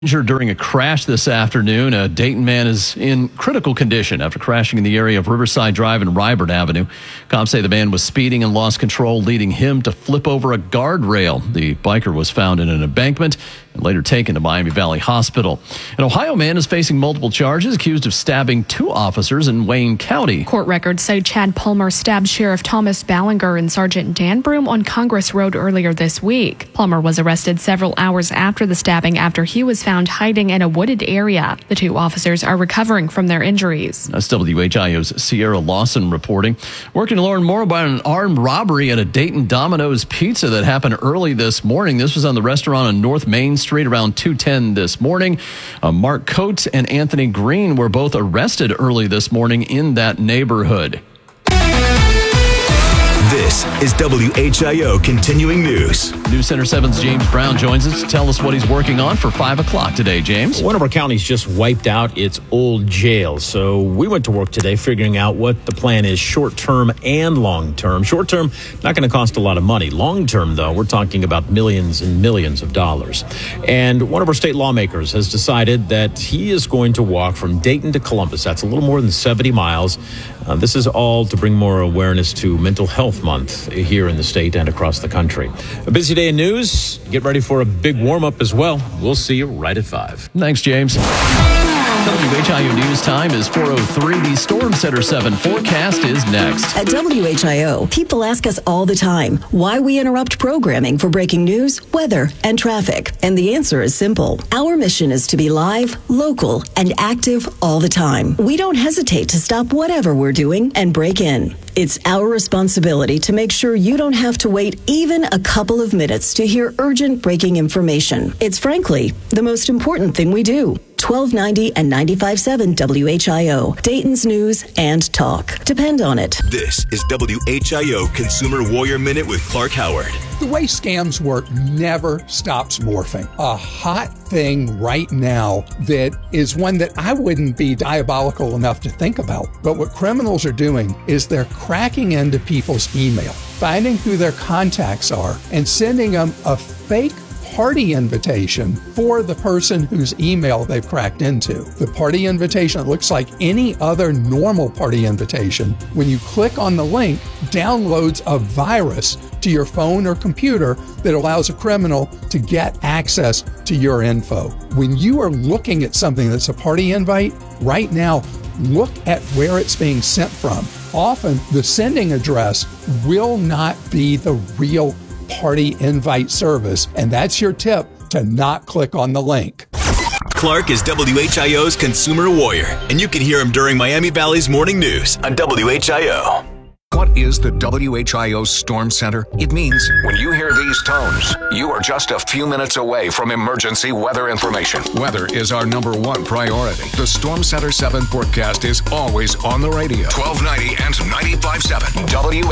Injured during a crash this afternoon. A Dayton man is in critical condition after crashing in the area of Riverside Drive and Rybert Avenue. Cops say the man was speeding and lost control, leading him to flip over a guardrail. The biker was found in an embankment and later taken to Miami Valley Hospital. An Ohio man is facing multiple charges, accused of stabbing two officers in Wayne County. Court records say Chad Palmer stabbed Sheriff Thomas Ballinger and Sergeant Dan Broom on Congress Road earlier this week. Palmer was arrested several hours after the stabbing after he was found hiding in a wooded area. The two officers are recovering from their injuries. That's WHIO's Sierra Lawson reporting. Working to learn more about an armed robbery at a Dayton Domino's Pizza that happened early this morning. This was on the restaurant on North Main Street around 2:10 this morning. Mark Coates and Anthony Green were both arrested early this morning in that neighborhood. This is WHIO Continuing News. News Center 7's James Brown joins us to tell us what he's working on for 5 o'clock today. James? One of our counties just wiped out its old jail, so we went to work today figuring out what the plan is short-term and long-term. Short-term, not going to cost a lot of money. Long-term, though, we're talking about millions and millions of dollars. And one of our state lawmakers has decided that he is going to walk from Dayton to Columbus. That's a little more than 70 miles. This is all to bring more awareness to Mental Health Month here in the state and across the country. A busy day in news. Get ready for a big warm-up as well. We'll see you right at 5. Thanks, James. WHIO News Time is 4:03. The Storm Center 7 forecast is next. At WHIO, people ask us all the time why we interrupt programming for breaking news, weather, and traffic. And the answer is simple. Our mission is to be live, local, and active all the time. We don't hesitate to stop whatever we're doing and break in. It's our responsibility to make sure you don't have to wait even a couple of minutes to hear urgent breaking information. It's frankly the most important thing we do. 1290 and 95.7 WHIO, Dayton's news and talk. Depend on it. This is WHIO Consumer Warrior Minute with Clark Howard. The way scams work never stops morphing. A hot thing right now that is one that I wouldn't be diabolical enough to think about. But what criminals are doing is they're cracking into people's email, finding who their contacts are, and sending them a fake party invitation for the person whose email they've cracked into. The party invitation looks like any other normal party invitation. When you click on the link, downloads a virus to your phone or computer that allows a criminal to get access to your info. When you are looking at something that's a party invite, right now, look at where it's being sent from. Often, the sending address will not be the real party invite service, and that's your tip to not click on the link. Clark is WHIO's Consumer Warrior, and you can hear him during Miami Valley's Morning News on WHIO. What is the WHIO Storm Center? It means when you hear these tones, you are just a few minutes away from emergency weather information. Weather is our number one priority. The Storm Center 7 forecast is always on the radio. 1290 and 95.7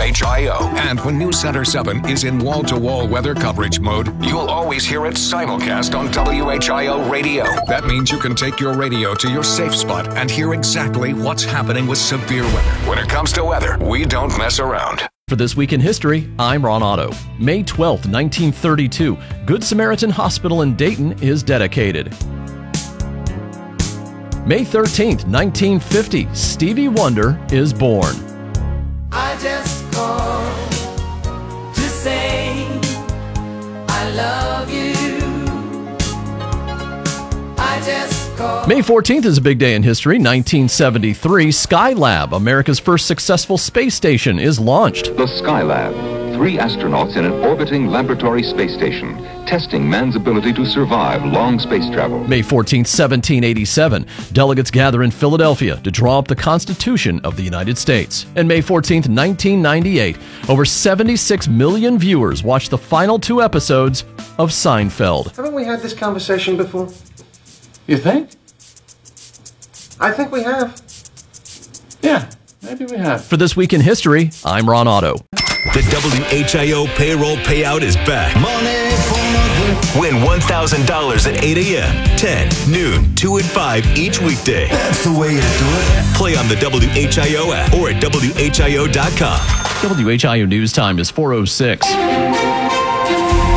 WHIO. And when News Center 7 is in wall-to-wall weather coverage mode, you'll always hear it simulcast on WHIO radio. That means you can take your radio to your safe spot and hear exactly what's happening with severe weather. When it comes to weather, we don't mess around. For This Week in History, I'm Ron Otto. May 12th, 1932, Good Samaritan Hospital in Dayton is dedicated. May 13th, 1950, Stevie Wonder is born. I just called to say I love you. I just May 14th is a big day in history. 1973, Skylab, America's first successful space station, is launched. The Skylab, 3 astronauts in an orbiting laboratory space station, testing man's ability to survive long space travel. May 14th, 1787, delegates gather in Philadelphia to draw up the Constitution of the United States. And May 14th, 1998, over 76 million viewers watched the final 2 episodes of Seinfeld. Haven't we had this conversation before? You think? I think we have. Yeah, maybe we have. For This Week in History, I'm Ron Otto. The WHIO payroll payout is back. Win $1,000 at 8 a.m., 10, noon, 2 and 5 each weekday. That's the way to do it. Play on the WHIO app or at WHIO.com. WHIO News Time is 4:06. Now with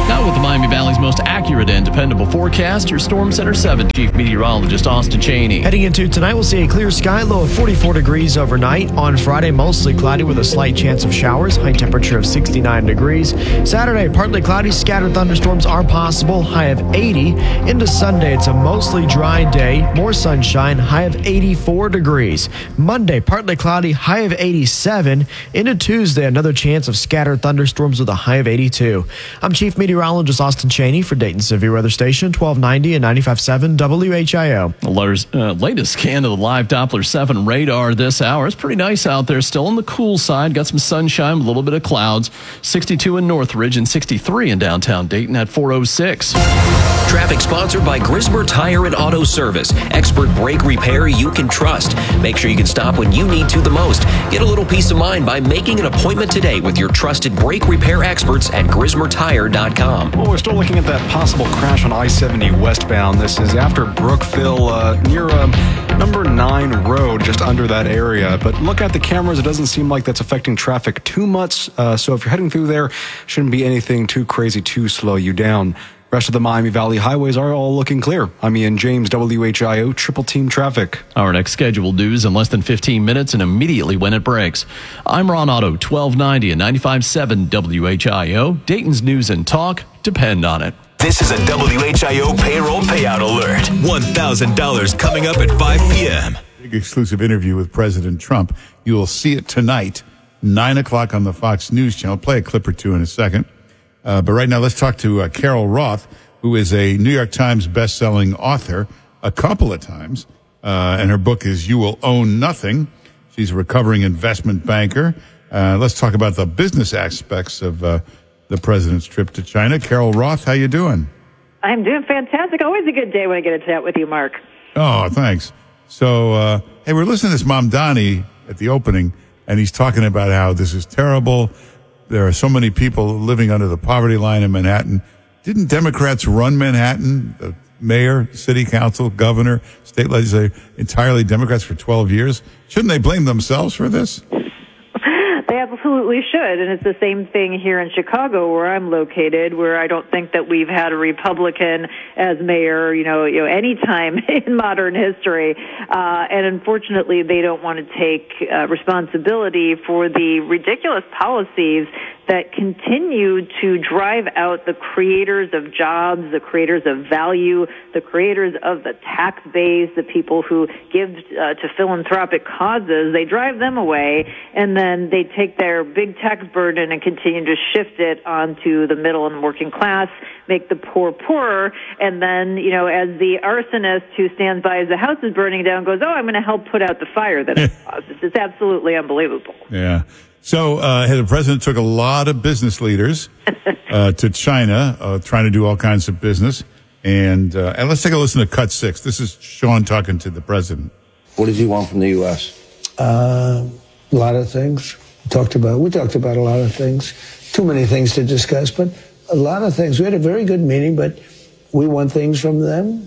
Miami Valley's most accurate and dependable forecast, your Storm Center 7 Chief Meteorologist Austin Cheney. Heading into tonight, we'll see a clear sky, low of 44 degrees overnight. On Friday, mostly cloudy with a slight chance of showers, high temperature of 69 degrees. Saturday, partly cloudy, scattered thunderstorms are possible, high of 80. Into Sunday, it's a mostly dry day, more sunshine, high of 84 degrees. Monday, partly cloudy, high of 87. Into Tuesday, another chance of scattered thunderstorms with a high of 82. I'm Chief Meteorologist Austin Cheney for Dayton's Severe Weather Station, 1290 and 95.7 WHIO. The latest scan of the live Doppler 7 radar this hour. It's pretty nice out there, still on the cool side. Got some sunshine, a little bit of clouds. 62 in Northridge and 63 in downtown Dayton at 406. Traffic sponsored by Grismer Tire and Auto Service. Expert brake repair you can trust. Make sure you can stop when you need to the most. Get a little peace of mind by making an appointment today with your trusted brake repair experts at GrismerTire.com. Well, we're still looking at that possible crash on I-70 westbound. This is after Brookville, near number 9 road, just under that area. But look at the cameras. It doesn't seem like that's affecting traffic too much. So if you're heading through there, shouldn't be anything too crazy to slow you down. Rest of the Miami Valley highways are all looking clear. I'm Ian James, WHIO, Triple Team Traffic. Our next scheduled news in less than 15 minutes and immediately when it breaks. I'm Ron Otto, 1290 and 95.7 WHIO. Dayton's News and Talk depend on it. This is a WHIO payroll payout alert. $1,000 coming up at 5 p.m. Big exclusive interview with President Trump. You will see it tonight, 9 o'clock on the Fox News Channel. I'll play a clip or two in a second. But right now, let's talk to Carol Roth, who is a New York Times best-selling author a couple of times. And her book is You Will Own Nothing. She's a recovering investment banker. Let's talk about the business aspects of the president's trip to China. Carol Roth, how you doing? I'm doing fantastic. Always a good day when I get to chat with you, Mark. Oh, thanks. So, hey, we're listening to this Mamdani at the opening, and he's talking about how this is terrible. There are so many people living under the poverty line in Manhattan. Didn't Democrats run Manhattan? The mayor, city council, governor, state legislature, entirely Democrats for 12 years? Shouldn't they blame themselves for this? They absolutely should, and it's the same thing here in Chicago, where I'm located, where I don't think that we've had a Republican as mayor, any time in modern history. And unfortunately, they don't want to take responsibility for the ridiculous policies that continue to drive out the creators of jobs, the creators of value, the creators of the tax base, the people who give to philanthropic causes. They drive them away, and then they take their big tax burden and continue to shift it onto the middle and working class, make the poor poorer, and then, as the arsonist who stands by as the house is burning down goes, I'm going to help put out the fire that it causes. It's absolutely unbelievable. Yeah. So the president took a lot of business leaders to China, trying to do all kinds of business. And let's take a listen to Cut 6. This is Sean talking to the president. What does he want from the U.S.? A lot of things. We talked about a lot of things. Too many things to discuss, but a lot of things. We had a very good meeting, but we want things from them.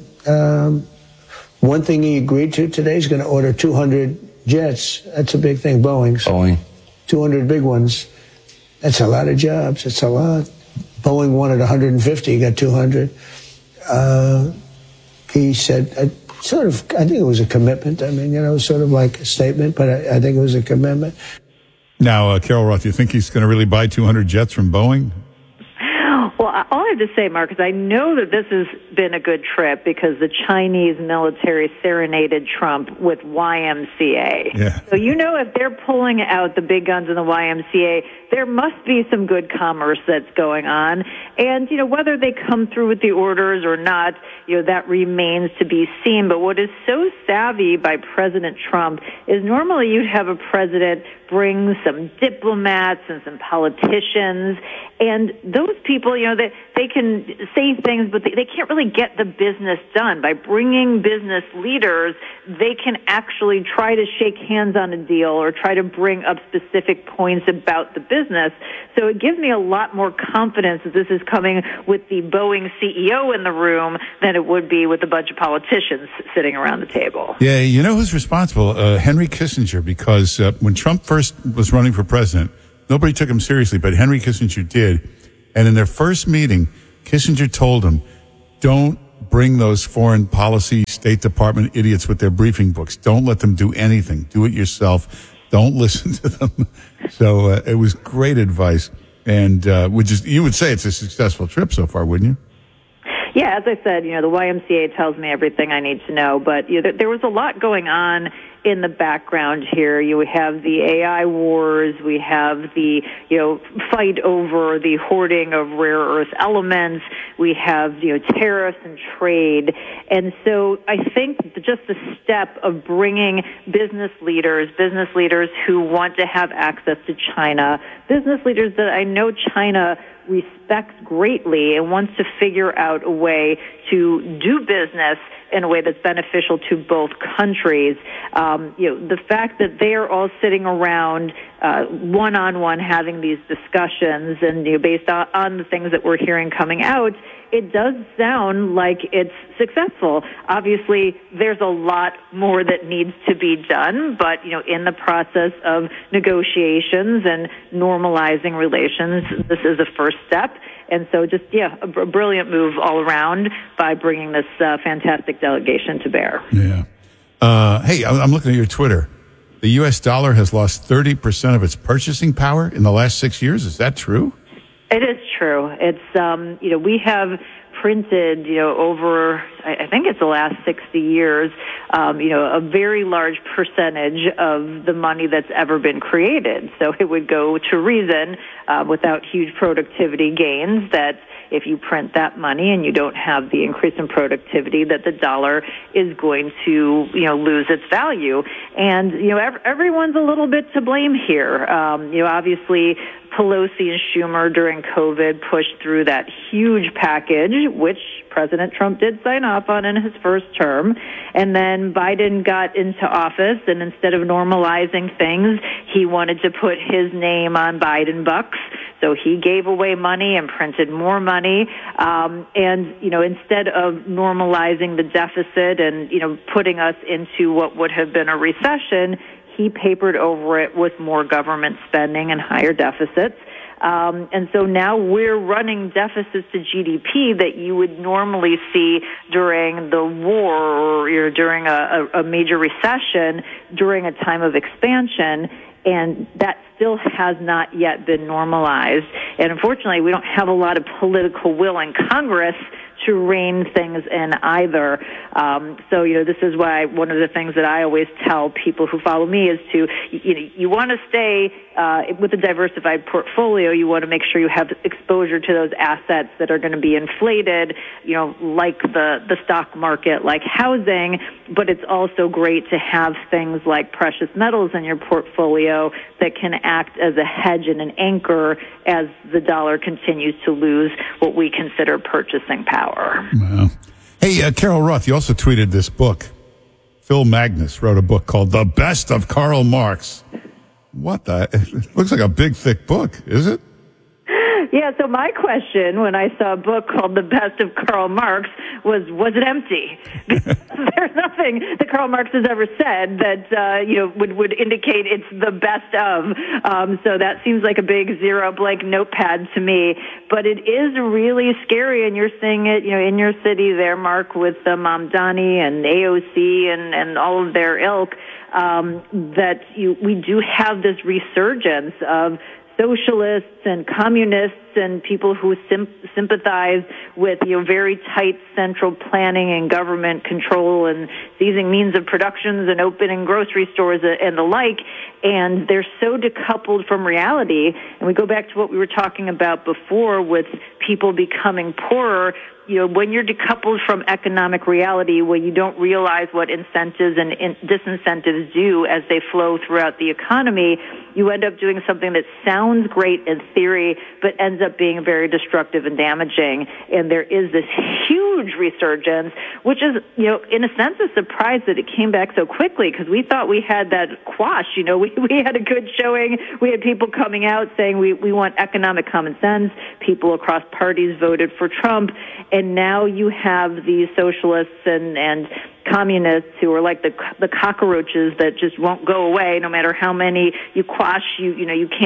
One thing he agreed to today is going to order 200 jets. That's a big thing. Boeing. 200 big ones. That's a lot of jobs. It's a lot. Boeing wanted 150. He got 200. He said, I think it was a commitment. I mean, sort of like a statement, but I think it was a commitment. Now, Carol Roth, you think he's going to really buy 200 jets from Boeing? Well, all I have to say, Mark, is I know that this has been a good trip because the Chinese military serenaded Trump with YMCA. Yeah. So if they're pulling out the big guns in the YMCA, there must be some good commerce that's going on. And, whether they come through with the orders or not, that remains to be seen. But what is so savvy by President Trump is normally you'd have a president bring some diplomats and some politicians, and those people, they can say things, but they can't really get the business done. By bringing business leaders, they can actually try to shake hands on a deal or try to bring up specific points about the business. So it gives me a lot more confidence that this is coming with the Boeing CEO in the room than it would be with a bunch of politicians sitting around the table. Yeah, who's responsible? Henry Kissinger, because when Trump first was running for president, nobody took him seriously, but Henry Kissinger did. And in their first meeting, Kissinger told him, don't bring those foreign policy State Department idiots with their briefing books. Don't let them do anything. Do it yourself. Don't listen to them. So it was great advice. And you would say it's a successful trip so far, wouldn't you? Yeah, as I said, the YMCA tells me everything I need to know, but there was a lot going on in the background here. You have the AI wars, we have the fight over the hoarding of rare earth elements, we have tariffs and trade, and so I think just the step of bringing business leaders who want to have access to China, business leaders that I know China respects greatly and wants to figure out a way to do business in a way that's beneficial to both countries. The fact that they are all sitting around one-on-one having these discussions, and based on the things that we're hearing coming out, it does sound like it's successful. Obviously, there's a lot more that needs to be done, but in the process of negotiations and normalizing relations, this is a first step. And so just, a brilliant move all around by bringing this fantastic delegation to bear. Yeah. Hey, I'm looking at your Twitter. The U.S. dollar has lost 30% of its purchasing power in the last 6 years. Is that true? It is true. It's, we have printed, over, I think it's the last 60 years, a very large percentage of the money that's ever been created. So it would go to reason without huge productivity gains that if you print that money and you don't have the increase in productivity, that the dollar is going to, lose its value. And, everyone's a little bit to blame here. Obviously, Pelosi and Schumer during COVID pushed through that huge package, which President Trump did sign off on in his first term. And then Biden got into office, and instead of normalizing things, he wanted to put his name on Biden bucks. So he gave away money and printed more money. Instead of normalizing the deficit and, putting us into what would have been a recession, he papered over it with more government spending and higher deficits. And so now we're running deficits to GDP that you would normally see during the war or during a major recession, during a time of expansion. And that still has not yet been normalized. And unfortunately, we don't have a lot of political will in Congress to rein things in either. This is why one of the things that I always tell people who follow me is to, you want to stay with a diversified portfolio. You want to make sure you have exposure to those assets that are going to be inflated, like the stock market, like housing. But it's also great to have things like precious metals in your portfolio that can act as a hedge and an anchor as the dollar continues to lose what we consider purchasing power. Wow. Hey, Carol Roth, you also tweeted this book. Phil Magnus wrote a book called The Best of Karl Marx. What the? It looks like a big, thick book, is it? Yeah, so my question when I saw a book called The Best of Karl Marx was it empty? There's nothing that Karl Marx has ever said that, would indicate it's the best of. So that seems like a big zero blank notepad to me. But it is really scary, and you're seeing it, in your city there, Mark, with Mamdani and AOC and all of their ilk, that we do have this resurgence of socialists and communists and people who sympathize with very tight central planning and government control and seizing means of productions and opening grocery stores and the like, and they're so decoupled from reality. And we go back to what we were talking about before with people becoming poorer. When you're decoupled from economic reality, when you don't realize what incentives and disincentives do as they flow throughout the economy, you end up doing something that sounds great in theory, but ends up being very destructive and damaging. And there is this huge resurgence, which is, in a sense, a surprise that it came back so quickly, because we thought we had that quash. We had a good showing. We had people coming out saying we want economic common sense. People across parties voted for Trump. And now you have these socialists and communists who are like the cockroaches that just won't go away no matter how many you quash. You can't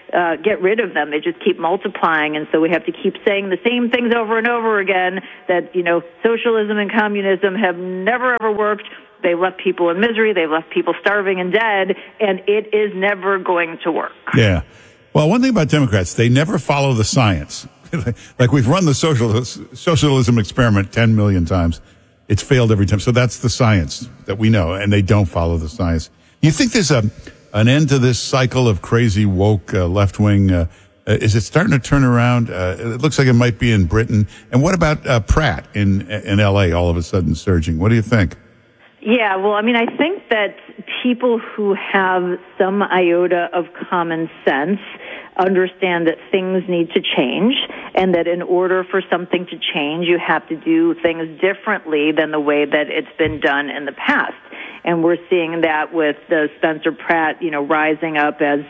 get rid of them. They just keep multiplying, and so we have to keep saying the same things over and over again, that, socialism and communism have never, ever worked. They left people in misery. They left people starving and dead, and it is never going to work. Yeah. Well, one thing about Democrats, they never follow the science. Like, we've run the socialism experiment 10 million times. It's failed every time. So that's the science that we know, and they don't follow the science. You think there's an end to this cycle of crazy woke left-wing? Is it starting to turn around? It looks like it might be in Britain. And what about Pratt in L.A. all of a sudden surging? What do you think? Yeah, well, I think that people who have some iota of common sense understand that things need to change, and that in order for something to change, you have to do things differently than the way that it's been done in the past. And we're seeing that with Spencer Pratt, rising up as,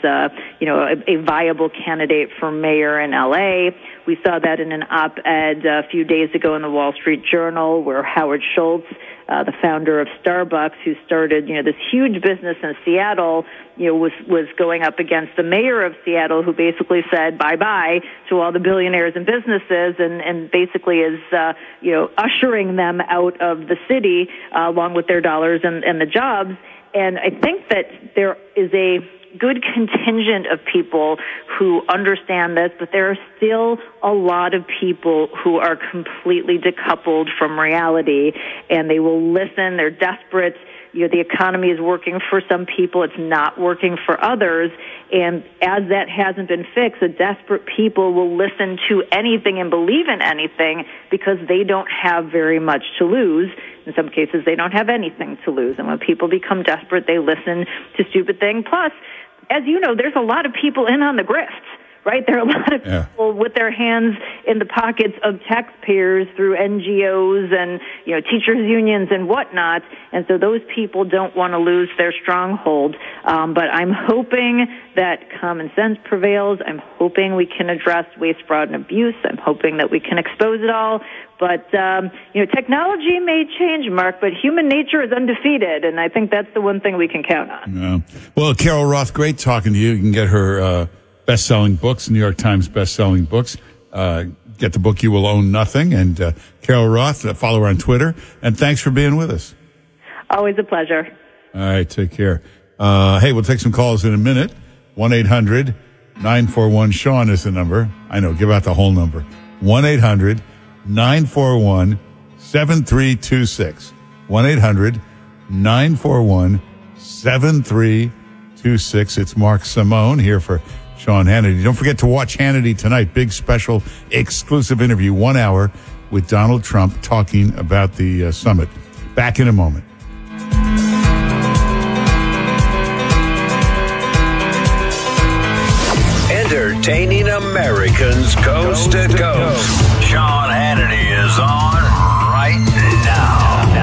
a viable candidate for mayor in L.A. We saw that in an op-ed a few days ago in the Wall Street Journal, where Howard Schultz, the founder of Starbucks, who started, this huge business in Seattle, was going up against the mayor of Seattle, who basically said bye-bye to all the billionaires and businesses, and basically is, ushering them out of the city, along with their dollars and the jobs. And I think that there is a good contingent of people who understand this, but there are still a lot of people who are completely decoupled from reality, and they will listen. They're desperate. The economy is working for some people. It's not working for others. And as that hasn't been fixed, the desperate people will listen to anything and believe in anything because they don't have very much to lose. In some cases, they don't have anything to lose. And when people become desperate, they listen to stupid things. Plus, as you know, there's a lot of people in on the grifts, right? There are a lot of people with their hands in the pockets of taxpayers through NGOs and, teachers' unions and whatnot. And so those people don't want to lose their stronghold. But I'm hoping that common sense prevails. I'm hoping we can address waste, fraud, and abuse. I'm hoping that we can expose it all. But, technology may change, Mark, but human nature is undefeated. And I think that's the one thing we can count on. Yeah. Well, Carol Roth, great talking to you. You can get her best-selling books, New York Times best-selling books. Get the book You Will Own Nothing. And Carol Roth, follow her on Twitter. And thanks for being with us. Always a pleasure. All right, take care. Hey, we'll take some calls in a minute. 1-800-941-SEAN is the number. I know, give out the whole number. 1-800-941-7326. 1-800-941-7326. It's Mark Simone here for Sean Hannity. Don't forget to watch Hannity tonight. Big special exclusive interview, 1 hour with Donald Trump talking about the summit. Back in a moment. Entertaining Americans coast to coast. Sean Hannity is on right now.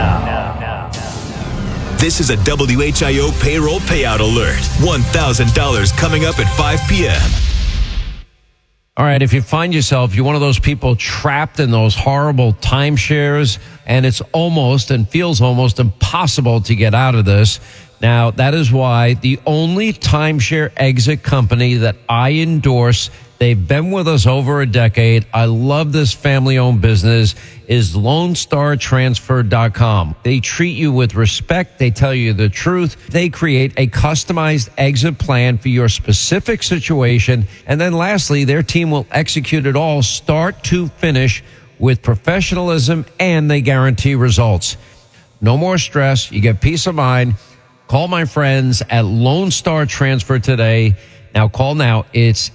This is a WHIO payroll payout alert. $1,000 coming up at 5 p.m. All right, if you find yourself, you're one of those people trapped in those horrible timeshares, and it's almost and feels almost impossible to get out of this. Now, that is why the only timeshare exit company that I endorse, they've been with us over a decade, I love this family-owned business, is LoneStarTransfer.com. They treat you with respect. They tell you the truth. They create a customized exit plan for your specific situation. And then lastly, their team will execute it all start to finish with professionalism, and they guarantee results. No more stress. You get peace of mind. Call my friends at Lone Star Transfer today. Now, call now. It's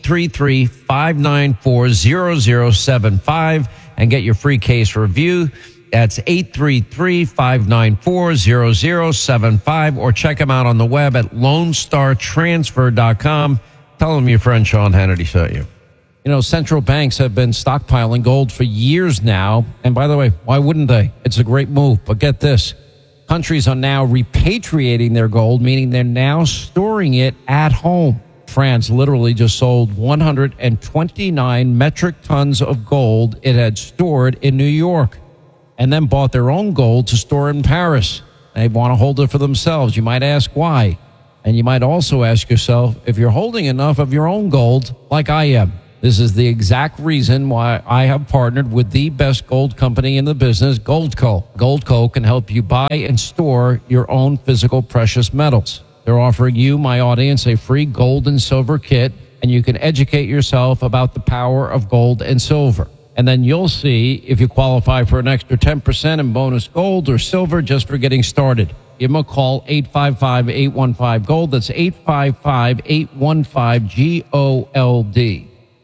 833-594-0075 and get your free case review. That's 833-594-0075, or check them out on the web at LoneStarTransfer.com. Tell them your friend Sean Hannity sent you. You know, central banks have been stockpiling gold for years now. And by the way, why wouldn't they? It's a great move. But get this. Countries are now repatriating their gold, meaning they're now storing it at home. France literally just sold 129 metric tons of gold it had stored in New York, and then bought their own gold to store in Paris. They want to hold it for themselves. You might ask why. And you might also ask yourself if you're holding enough of your own gold like I am. This is the exact reason why I have partnered with the best gold company in the business, Goldco. Goldco can help you buy and store your own physical precious metals. They're offering you, my audience, a free gold and silver kit, and you can educate yourself about the power of gold and silver. And then you'll see if you qualify for an extra 10% in bonus gold or silver just for getting started. Give them a call, 855-815-GOLD. That's 855-815-GOLD.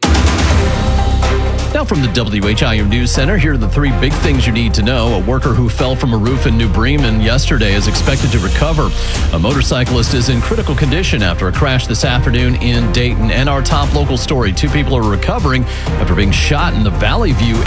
Now from the WHIO News Center, here are the three big things you need to know. A worker who fell from a roof in New Bremen yesterday is expected to recover. A motorcyclist is in critical condition after a crash this afternoon in Dayton. And our top local story, 2 people are recovering after being shot in the Valley View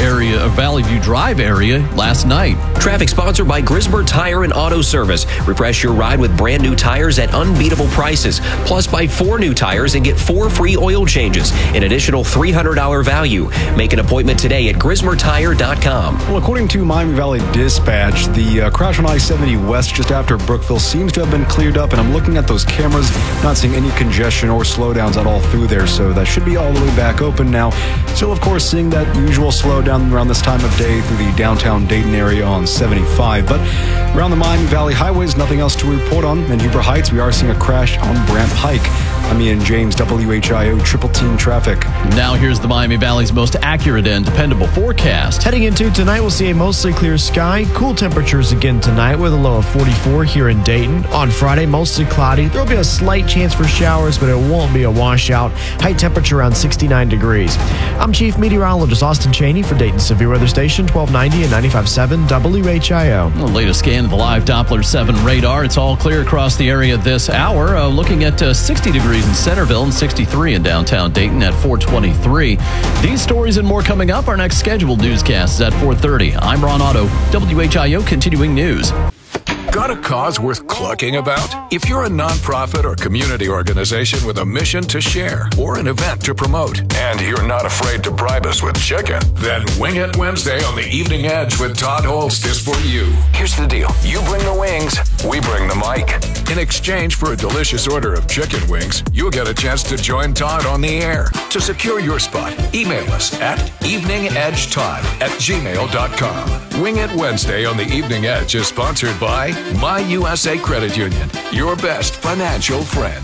Drive area last night. Traffic sponsored by Grismer Tire and Auto Service. Refresh your ride with brand new tires at unbeatable prices. Plus, buy 4 new tires and get 4 free oil changes. An additional $300 value. Make an appointment today at GrismerTire.com. Well, according to Miami Valley Dispatch, the crash on I-70 West just after Brookville seems to have been cleared up, and I'm looking at those cameras, not seeing any congestion or slowdowns at all through there, so that should be all the way back open now. Still, of course, seeing that usual slowdown around this time of day through the downtown Dayton area on 75, but around the Miami Valley highways, nothing else to report on. In Huber Heights, we are seeing a crash on Brant Pike. I'm Ian James, WHIO Triple Team Traffic. Now here's the Miami Valley's most accurate and dependable forecast. Heading into tonight, we'll see a mostly clear sky. Cool temperatures again tonight with a low of 44 here in Dayton. On Friday, mostly cloudy. There will be a slight chance for showers, but it won't be a washout. High temperature around 69 degrees. I'm Chief Meteorologist Austin Cheney for Dayton Severe Weather Station 1290 and 95.7 WHIO. The latest scan of the live Doppler 7 radar. It's all clear across the area this hour. Looking at 60 degrees in Centerville and 63 in downtown Dayton at 423. These stories and more coming up. Our next scheduled newscast is at 4:30. I'm Ron Otto, WHIO Continuing News. Got a cause worth clucking about? If you're a nonprofit or community organization with a mission to share or an event to promote, and you're not afraid to bribe us with chicken, then Wing It Wednesday on the Evening Edge with Todd Holst is for you. Here's the deal. You bring the wings, we bring the mic. In exchange for a delicious order of chicken wings, you'll get a chance to join Todd on the air. To secure your spot, email us at eveningedgetodd@gmail.com. Wing It Wednesday on the Evening Edge is sponsored by My USA Credit Union, your best financial friend.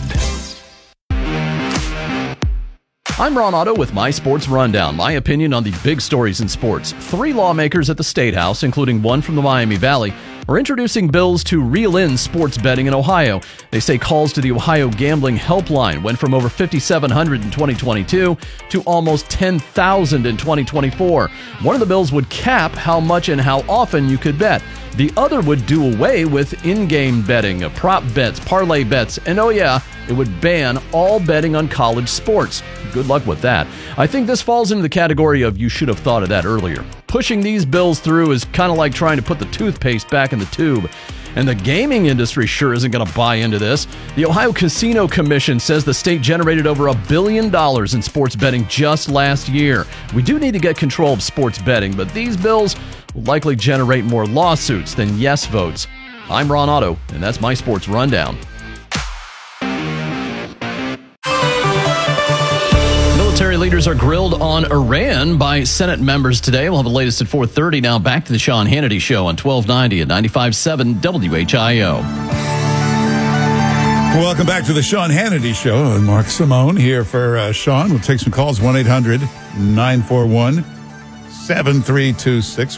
I'm Ron Otto with My Sports Rundown, my opinion on the big stories in sports. 3 lawmakers at the State House, including one from the Miami Valley, are introducing bills to reel in sports betting in Ohio. They say calls to the Ohio Gambling Helpline went from over 5,700 in 2022 to almost 10,000 in 2024. One of the bills would cap how much and how often you could bet. The other would do away with in-game betting, prop bets, parlay bets, and oh yeah, it would ban all betting on college sports. Good luck with that. I think this falls into the category of you should have thought of that earlier. Pushing these bills through is kind of like trying to put the toothpaste back in the tube. And the gaming industry sure isn't going to buy into this. The Ohio Casino Commission says the state generated over $1 billion in sports betting just last year. We do need to get control of sports betting, but these bills will likely generate more lawsuits than yes votes. I'm Ron Otto, and that's my Sports Rundown. Military leaders are grilled on Iran by Senate members today. We'll have the latest at 4:30. Now back to the Sean Hannity Show on 1290 at 95.7 WHIO. Welcome back to the Sean Hannity Show. Mark Simone here for Sean. We'll take some calls. 1-800-941-7326.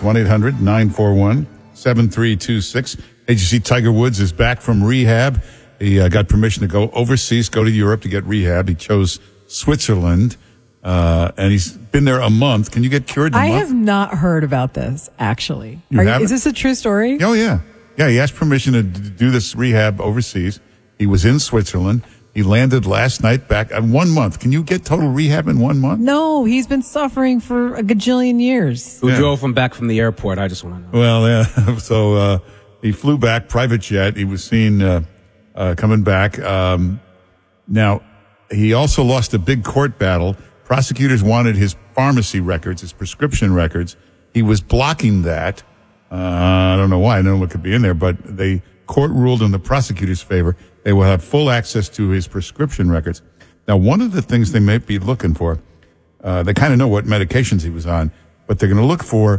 1-800-941-7326. AGC Tiger Woods is back from rehab. He got permission to go overseas, go to Europe to get rehab. He chose Switzerland. And he's been there a month. Can you get cured in a month? I have not heard about this, actually. Is this a true story? Oh, yeah. Yeah, he asked permission to do this rehab overseas. He was in Switzerland. He landed last night back in 1 month. Can you get total rehab in 1 month? No, he's been suffering for a gajillion years. Who drove him back from the airport? I just want to know. Well, yeah. So he flew back, private jet. He was seen coming back. Now, he also lost a big court battle. Prosecutors wanted his pharmacy records, his prescription records. He was blocking that. I don't know why. I don't know what could be in there, but they court ruled in the prosecutor's favor. They will have full access to his prescription records. Now, one of the things they may be looking for, they kind of know what medications he was on, but they're going to look for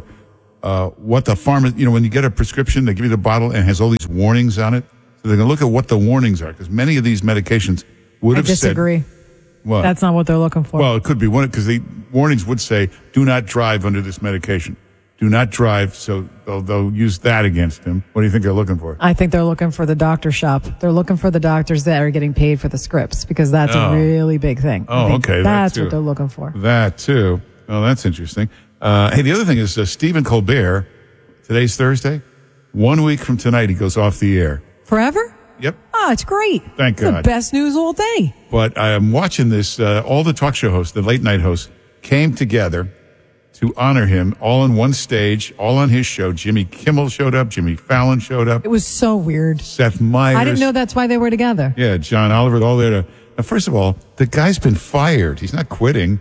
what the pharmacy, when you get a prescription, they give you the bottle and it has all these warnings on it. So they're going to look at what the warnings are, because many of these medications would have said... I disagree. What? That's not what they're looking for. Well, it could be one, because the warnings would say, do not drive under this medication. Do not drive, so they'll use that against him. What do you think they're looking for? I think they're looking for the doctor shop. They're looking for the doctors that are getting paid for the scripts, because that's a really big thing. Oh, okay. That's what they're looking for. That, too. Oh, that's interesting. Hey, the other thing is Stephen Colbert, today's Thursday. 1 week from tonight, he goes off the air. Forever? Yep. Oh, it's great. Thank God. It's the best news all day. But I am watching this. All the talk show hosts, the late night hosts, came together to honor him all on one stage, all on his show. Jimmy Kimmel showed up. Jimmy Fallon showed up. It was so weird. Seth Meyers. I didn't know that's why they were together. Yeah, John Oliver, all there to... Now, first of all, the guy's been fired. He's not quitting.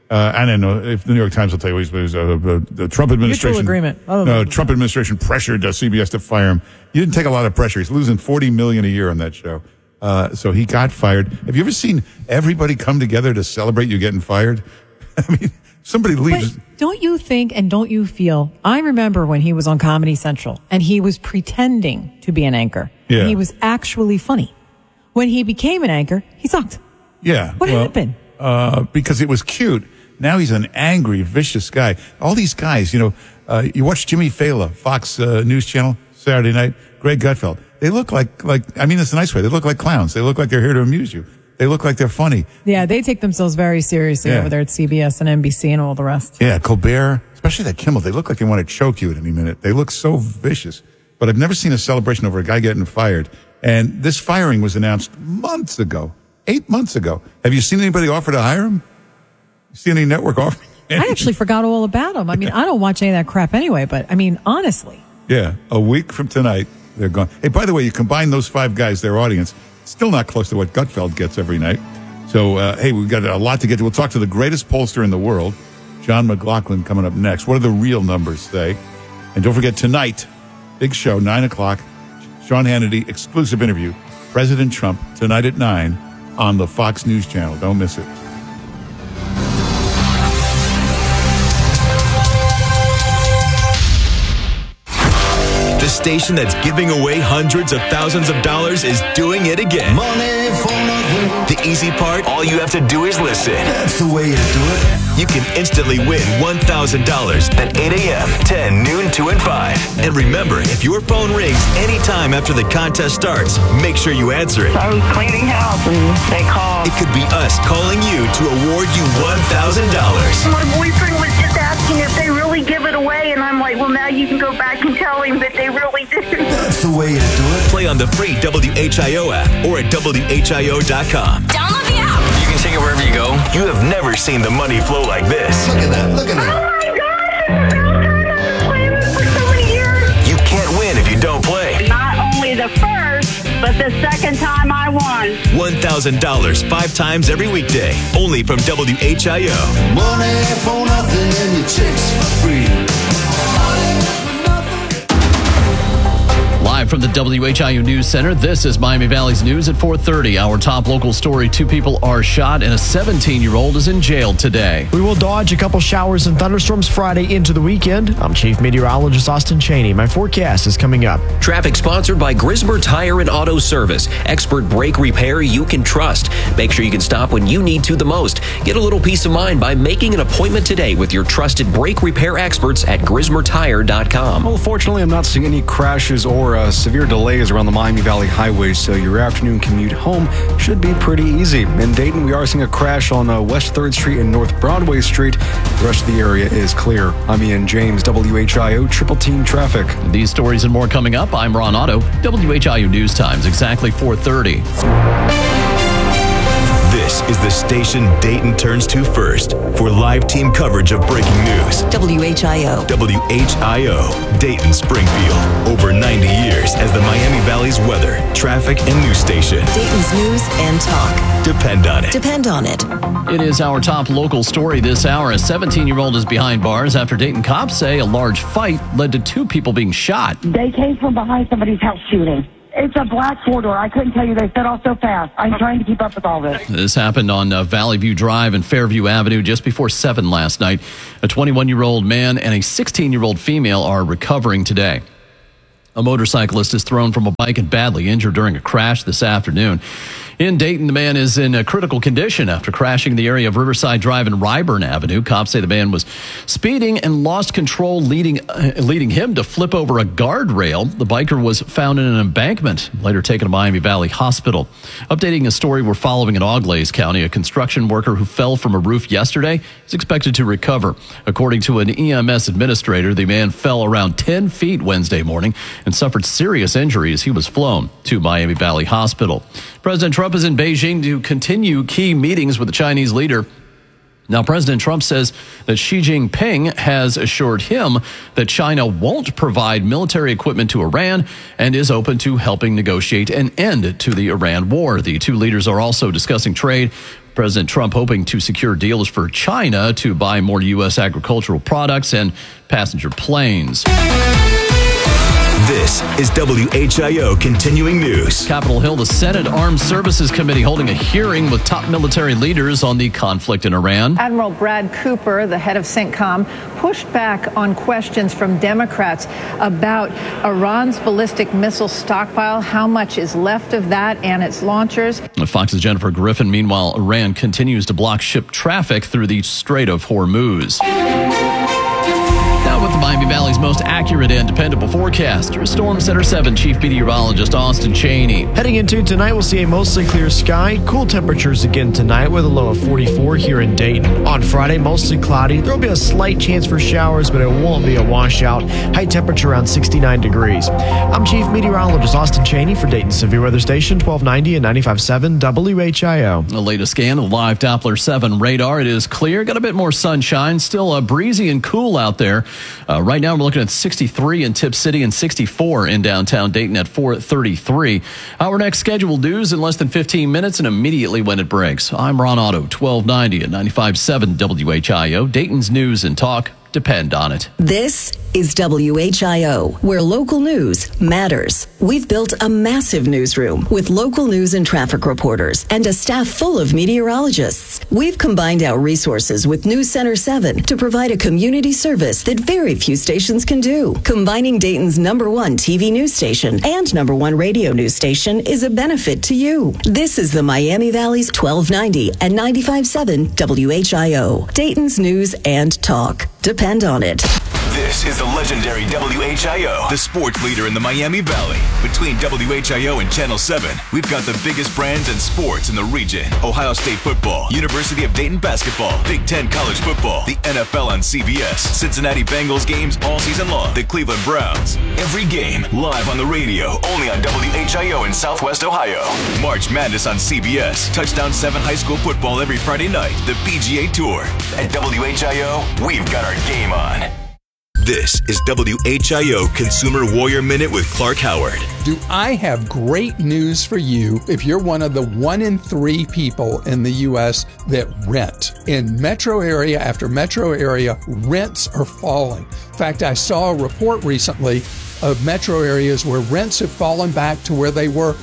I don't know if the New York Times will tell you the Trump administration... Mutual agreement. Trump administration pressured CBS to fire him. He didn't take a lot of pressure. He's losing $40 million a year on that show. So he got fired. Have you ever seen everybody come together to celebrate you getting fired? I mean... Somebody leaves. But don't you think and don't you feel? I remember when he was on Comedy Central and he was pretending to be an anchor. Yeah. And he was actually funny. When he became an anchor, he sucked. Yeah. What happened? Because it was cute. Now he's an angry, vicious guy. All these guys, you watch Jimmy Fallon, Fox News Channel, Saturday night, Greg Gutfeld. They look like, I mean, it's a nice way. They look like clowns. They look like they're here to amuse you. They look like they're funny. Yeah, they take themselves very seriously over there at CBS and NBC and all the rest. Yeah, Colbert, especially that Kimmel, they look like they want to choke you at any minute. They look so vicious. But I've never seen a celebration over a guy getting fired. And this firing was announced months ago, 8 months ago. Have you seen anybody offer to hire him? You see any network offer? I actually forgot all about him. I mean, I don't watch any of that crap anyway, but I mean, honestly. Yeah, a week from tonight, they're gone. Hey, by the way, you combine those five guys, their audience, still not close to what Gutfeld gets every night. So, hey, we've got a lot to get to. We'll talk to the greatest pollster in the world, John McLaughlin, coming up next. What do the real numbers say? And don't forget, tonight, big show, 9 o'clock, Sean Hannity, exclusive interview, President Trump, tonight at 9 on the Fox News Channel. Don't miss it. The station that's giving away hundreds of thousands of dollars is doing it again. Money for nothing. The easy part, all you have to do is listen. That's the way to do it. You can instantly win $1,000 at 8 a.m., 10, noon, 2, and 5. And remember, if your phone rings anytime after the contest starts, make sure you answer it. I was cleaning house and they called. It could be us calling you to award you $1,000. My boyfriend was just asking if they really give it away, and I'm like, well, now you can go back and tell him that they really did. That's the way to do it. Play on the free WHIO app or at WHIO.com. Download the app. You can take it wherever you go. You have never seen the money flow like this. Look at that. Look at that. Oh, my God. I've been playing this for so many years. You can't win if you don't play. Not only the first, but the second time I won. $1,000 5 times every weekday. Only from WHIO. Money for nothing and your chicks for free. Live from the WHIO News Center, this is Miami Valley's News at 4:30. Our top local story, 2 people are shot and a 17-year-old is in jail today. We will dodge a couple showers and thunderstorms Friday into the weekend. I'm Chief Meteorologist Austin Cheney. My forecast is coming up. Traffic sponsored by Grismer Tire and Auto Service. Expert brake repair you can trust. Make sure you can stop when you need to the most. Get a little peace of mind by making an appointment today with your trusted brake repair experts at GrismerTire.com. Well, fortunately, I'm not seeing any crashes or severe delays around the Miami Valley Highway, so your afternoon commute home should be pretty easy. In Dayton, we are seeing a crash on West 3rd Street and North Broadway Street. The rest of the area is clear. I'm Ian James, WHIO Triple Team Traffic. These stories and more coming up. I'm Ron Otto, WHIO News Times, exactly 4:30. This is the station Dayton turns to first for live team coverage of breaking news. WHIO. WHIO, Dayton, Springfield. Over 90 years as the Miami Valley's weather, traffic, and news station. Dayton's news and talk. Depend on it. Depend on it. It is our top local story this hour. A 17-year-old is behind bars after Dayton cops say a large fight led to 2 people being shot. They came from behind somebody's house shooting. It's a black four-door. I couldn't tell you. They set off so fast. I'm trying to keep up with all this. This happened on Valley View Drive and Fairview Avenue just before 7 last night. A 21-year-old man and a 16-year-old female are recovering today. A motorcyclist is thrown from a bike and badly injured during a crash this afternoon. In Dayton, the man is in a critical condition after crashing in the area of Riverside Drive and Ryburn Avenue. Cops say the man was speeding and lost control, leading him to flip over a guardrail. The biker was found in an embankment, later taken to Miami Valley Hospital. Updating a story we're following in Auglaize County, a construction worker who fell from a roof yesterday is expected to recover. According to an EMS administrator, the man fell around 10 feet Wednesday morning and suffered serious injuries. He was flown to Miami Valley Hospital. President Trump is in Beijing to continue key meetings with the Chinese leader. Now, President Trump says that Xi Jinping has assured him that China won't provide military equipment to Iran and is open to helping negotiate an end to the Iran war. The two leaders are also discussing trade. President Trump hoping to secure deals for China to buy more U.S. agricultural products and passenger planes. This is WHIO Continuing News. Capitol Hill, the Senate Armed Services Committee holding a hearing with top military leaders on the conflict in Iran. Admiral Brad Cooper, the head of CENTCOM, pushed back on questions from Democrats about Iran's ballistic missile stockpile, how much is left of that and its launchers. Fox's Jennifer Griffin. Meanwhile, Iran continues to block ship traffic through the Strait of Hormuz. Now with the Miami Valley's most accurate and dependable forecast, Storm Center 7 Chief Meteorologist Austin Cheney. Heading into tonight, we'll see a mostly clear sky. Cool temperatures again tonight with a low of 44 here in Dayton. On Friday, mostly cloudy. There will be a slight chance for showers, but it won't be a washout. High temperature around 69 degrees. I'm Chief Meteorologist Austin Cheney for Dayton Severe Weather Station 1290 and 95.7 WHIO. The latest scan of live Doppler 7 radar. It is clear. Got a bit more sunshine. Still breezy and cool out there. Right now, we're looking at 63 in Tip City and 64 in downtown Dayton at 4:33. Our next scheduled news in less than 15 minutes and immediately when it breaks. I'm Ron Otto, 1290 and 95.7 WHIO. Dayton's news and talk depend on it. This is WHIO, where local news matters. We've built a massive newsroom with local news and traffic reporters and a staff full of meteorologists. We've combined our resources with News Center 7 to provide a community service that very few stations can do. Combining Dayton's #1 TV news station and #1 radio news station is a benefit to you. This is the Miami Valley's 1290 and 95.7 WHIO. Dayton's news and talk. Depend on it. This is the legendary WHIO, the sports leader in the Miami Valley. Between WHIO and Channel 7, we've got the biggest brands in sports in the region. Ohio State football, University of Dayton basketball, Big Ten college football, the NFL on CBS, Cincinnati Bengals games all season long, the Cleveland Browns. Every game live on the radio, only on WHIO in Southwest Ohio. March Madness on CBS, Touchdown 7 high school football every Friday night, the PGA Tour. At WHIO, we've got our game on. This is WHIO Consumer Warrior Minute with Clark Howard. Do I have great news for you if you're one of the 1 in 3 people in the U.S. that rent? In metro area after metro area, rents are falling. In fact, I saw a report recently of metro areas where rents have fallen back to where they were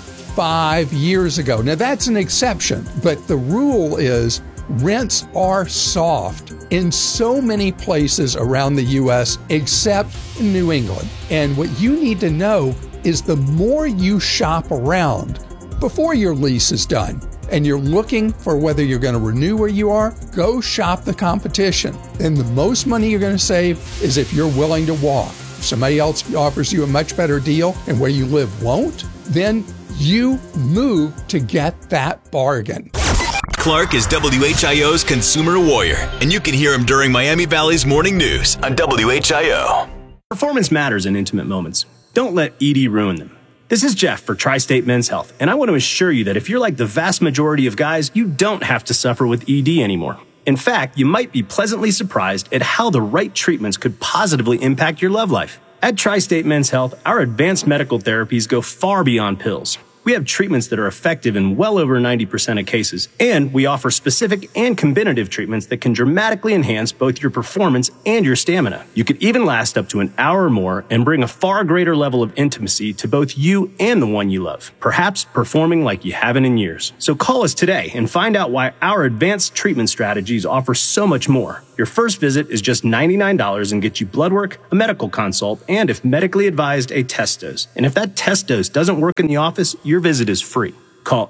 5 years ago. Now, that's an exception, but the rule is rents are soft in so many places around the U.S. except New England. And what you need to know is the more you shop around before your lease is done and you're looking for whether you're going to renew where you are, go shop the competition. And the most money you're going to save is if you're willing to walk. If somebody else offers you a much better deal and where you live won't, then you move to get that bargain. Clark is WHIO's Consumer Warrior, and you can hear him during Miami Valley's Morning News on WHIO. Performance matters in intimate moments. Don't let ED ruin them. This is Jeff for Tri-State Men's Health, and I want to assure you that if you're like the vast majority of guys, you don't have to suffer with ED anymore. In fact, you might be pleasantly surprised at how the right treatments could positively impact your love life. At Tri-State Men's Health, our advanced medical therapies go far beyond pills. We have treatments that are effective in well over 90% of cases, and we offer specific and combinative treatments that can dramatically enhance both your performance and your stamina. You could even last up to an hour or more and bring a far greater level of intimacy to both you and the one you love, perhaps performing like you haven't in years. So call us today and find out why our advanced treatment strategies offer so much more. Your first visit is just $99 and gets you blood work, a medical consult, and if medically advised, a test dose. And if that test dose doesn't work in the office, your visit is free. Call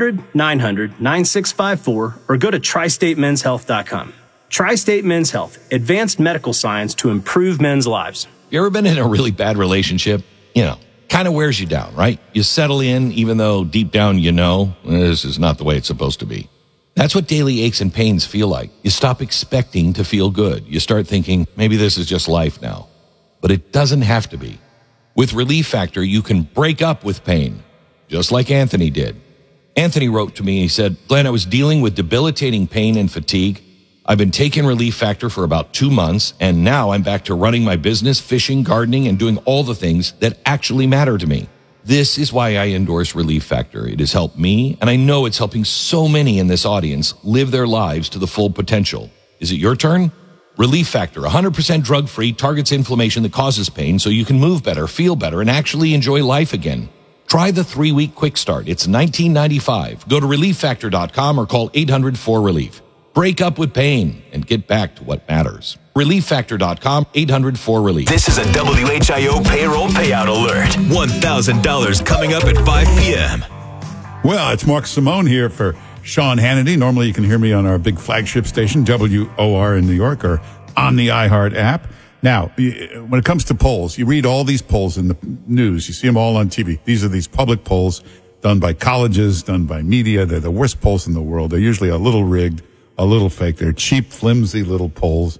800-900-9654 or go to TriStateMen'sHealth.com. Tri-State Men's Health, advanced medical science to improve men's lives. You ever been in a really bad relationship? Kind of wears you down, right? You settle in even though deep down this is not the way it's supposed to be. That's what daily aches and pains feel like. You stop expecting to feel good. You start thinking, maybe this is just life now. But it doesn't have to be. With Relief Factor, you can break up with pain, just like Anthony did. Anthony wrote to me and he said, Glenn, I was dealing with debilitating pain and fatigue. I've been taking Relief Factor for about 2 months, and now I'm back to running my business, fishing, gardening, and doing all the things that actually matter to me. This is why I endorse Relief Factor. It has helped me, and I know it's helping so many in this audience live their lives to the full potential. Is it your turn? Relief Factor, 100% drug-free, targets inflammation that causes pain so you can move better, feel better, and actually enjoy life again. Try the 3-week quick start. It's $19.95. Go to ReliefFactor.com or call 800-4RELIEF. Break up with pain and get back to what matters. ReliefFactor.com, 800-4RELIEF. This is a WHIO payroll payout alert. $1,000 coming up at 5 p.m. Well, it's Mark Simone here for Sean Hannity. Normally you can hear me on our big flagship station, WOR in New York, or on the iHeart app. Now, when it comes to polls, you read all these polls in the news. You see them all on TV. These are these public polls done by colleges, done by media. They're the worst polls in the world. They're usually a little rigged, a little fake. They're cheap, flimsy little polls.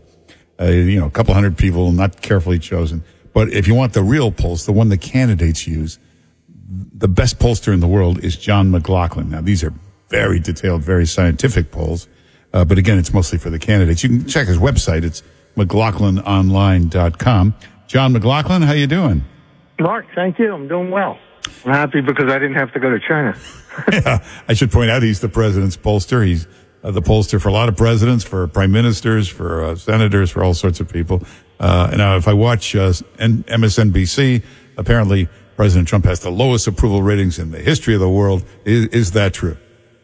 A couple hundred people, not carefully chosen. But if you want the real polls, the one the candidates use, the best pollster in the world is John McLaughlin. Now, these are very detailed, very scientific polls. But again, it's mostly for the candidates. You can check his website. It's McLaughlinOnline.com. John McLaughlin, how you doing? Mark, thank you. I'm doing well. I'm happy because I didn't have to go to China. Yeah, I should point out he's the president's pollster. He's the pollster for a lot of presidents, for prime ministers, for senators, for all sorts of people. Now, if I watch MSNBC, apparently President Trump has the lowest approval ratings in the history of the world. Is that true?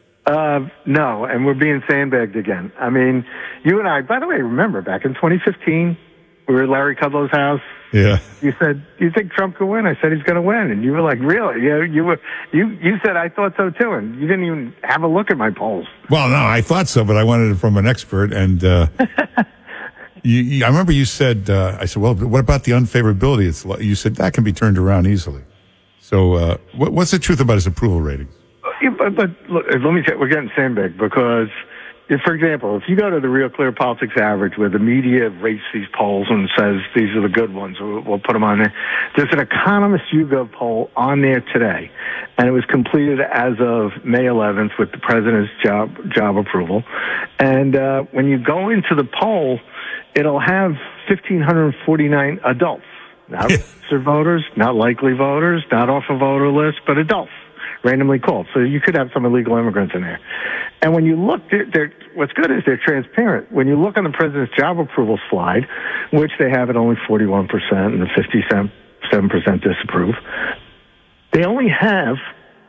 No, and we're being sandbagged again. I mean, you and I, by the way, remember back in 2015, we were at Larry Kudlow's house. Yeah. You said, "Do you think Trump could win?" I said, "He's going to win." And you were like, "Really?" You said, "I thought so too." And you didn't even have a look at my polls. Well, no, I thought so, but I wanted it from an expert. And I remember you said, I said, "Well, what about the unfavorability?" You said that can be turned around easily. So, what's the truth about his approval ratings? But look, let me say, we're getting sandbagged because, for example, if you go to the Real Clear Politics Average where the media rates these polls and says these are the good ones, we'll put them on there. There's an Economist YouGov poll on there today, and it was completed as of May 11th with the president's job approval. And when you go into the poll, it'll have 1,549 adults, not registered voters, not likely voters, not off a voter list, but adults. Randomly called. So you could have some illegal immigrants in there. And when you look, what's good is they're transparent. When you look on the president's job approval slide, which they have at only 41% and the 57% disapprove, they only have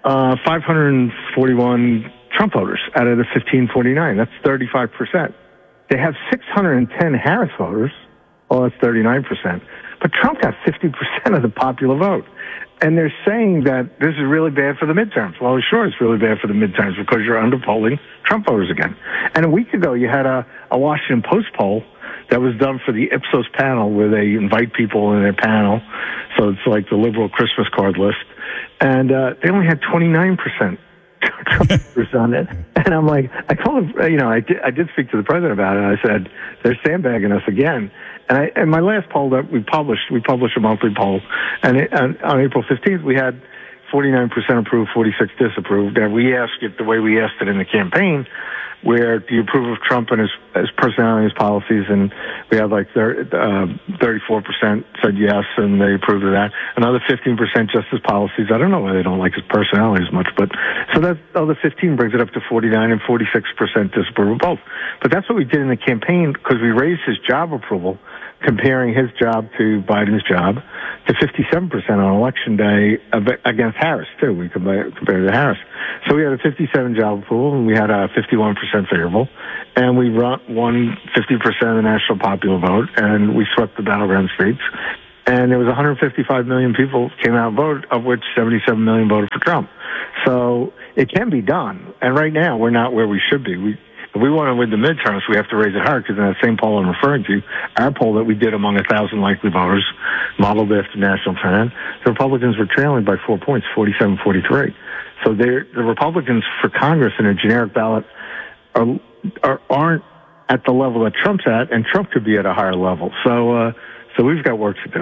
541 Trump voters out of the 1,549. That's 35%. They have 610 Harris voters. Oh, that's 39%. But Trump got 50% of the popular vote. And they're saying that this is really bad for the midterms. Well, sure, it's really bad for the midterms because you're underpolling Trump voters again. And a week ago, you had a Washington Post poll that was done for the Ipsos panel where they invite people in their panel. So it's like the liberal Christmas card list. And they only had 29% Trump voters on it. And I'm like, I told him, I did speak to the president about it. And I said, they're sandbagging us again. And my last poll that we published a monthly poll, and on April 15th we had 49% approved, 46 disapproved. And we asked it the way we asked it in the campaign, where do you approve of Trump and his personality, his policies? And we had like 34% said yes, and they approved of that. Another 15% just his policies. I don't know why they don't like his personality as much, but so that other 15 brings it up to 49, and 46% disapprove of both. But that's what we did in the campaign, because we raised his job approval, comparing his job to Biden's job, to 57% on election day against Harris, too. We compared to Harris. So we had a 57 job approval, and we had a 51% favorable, and we won 50% of the national popular vote, and we swept the battleground states. And there was 155 million people came out and voted, of which 77 million voted for Trump. So it can be done. And right now, we're not where we should be. If we want to win the midterms, we have to raise it hard, because in that same poll I'm referring to, our poll that we did among 1,000 likely voters, modeled after national trend, the Republicans were trailing by 4 points, 47-43. So the Republicans for Congress in a generic ballot aren't at the level that Trump's at, and Trump could be at a higher level. So we've got work to do.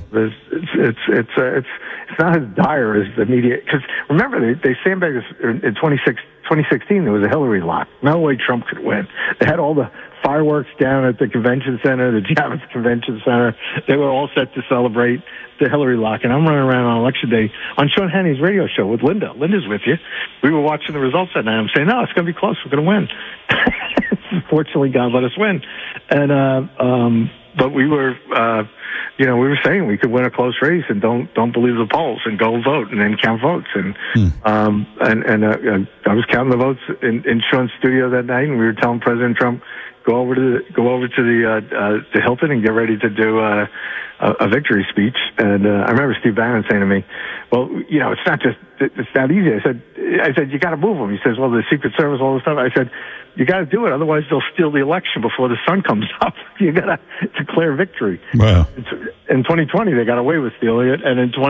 It's not as dire as the media, because remember they sandbagged us in 2016. There was a Hillary lock. No way Trump could win. They had all the fireworks down at the convention center, the Javits Convention Center. They were all set to celebrate the Hillary lock. And I'm running around on election day on Sean Hannity's radio show with Linda. Linda's with you. We were watching the results that night. I'm saying, no, it's going to be close. We're going to win. Fortunately, God let us win. And but we were, we were saying we could win a close race, and don't believe the polls, and go vote and then count votes. And I was counting the votes in Sean's studio that night, and we were telling President Trump, go over to the Hilton and get ready to do a victory speech. And I remember Steve Bannon saying to me, well, it's not easy. I said, you got to move them. He says, well, the Secret Service, all this stuff. I said, you got to do it. Otherwise, they'll steal the election before the sun comes up. You got to declare victory. Wow. In 2020, they got away with stealing it. And in